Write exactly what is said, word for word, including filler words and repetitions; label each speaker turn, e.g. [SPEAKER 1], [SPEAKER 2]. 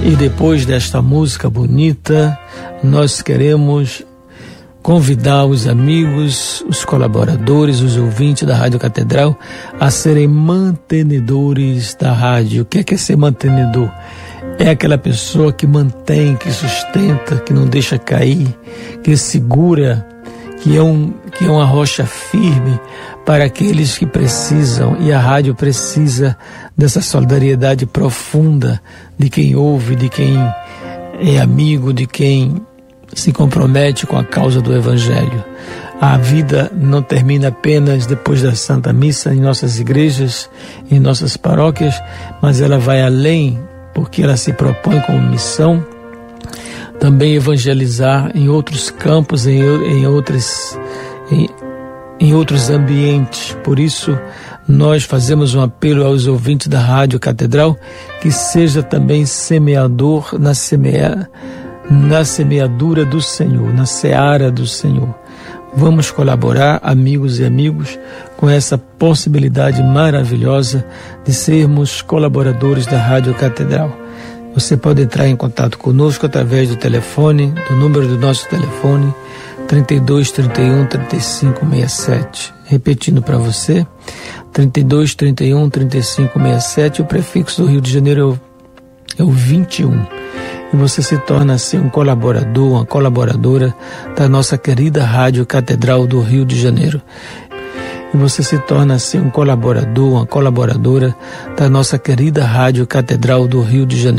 [SPEAKER 1] E depois desta música bonita, nós queremos convidar os amigos, os colaboradores, os ouvintes da Rádio Catedral a serem mantenedores da rádio. O que é, que é ser mantenedor? É aquela pessoa que mantém, que sustenta, que não deixa cair, que segura, que é, um, que é uma rocha firme para aqueles que precisam. E a rádio precisa dessa solidariedade profunda de quem ouve, de quem é amigo, de quem se compromete com a causa do Evangelho. A vida não termina apenas depois da Santa Missa em nossas igrejas, em nossas paróquias, mas ela vai além, porque ela se propõe como missão também evangelizar em outros campos, em, em, outras, em, em outros ambientes. Por isso, nós fazemos um apelo aos ouvintes da Rádio Catedral que seja também semeador na, semea, na semeadura do Senhor, na seara do Senhor. Vamos colaborar, amigos e amigos, com essa possibilidade maravilhosa de sermos colaboradores da Rádio Catedral. Você pode entrar em contato conosco através do telefone, do número do nosso telefone, trinta e dois, trinta e um, trinta e cinco, sessenta e sete. Repetindo para você, trinta e dois, trinta e um, trinta e cinco, sessenta e sete. O prefixo do Rio de Janeiro é o vinte e um. E você se torna assim um colaborador, uma colaboradora da nossa querida Rádio Catedral do Rio de Janeiro. E você se torna assim um colaborador, uma colaboradora da nossa querida Rádio Catedral do Rio de Janeiro.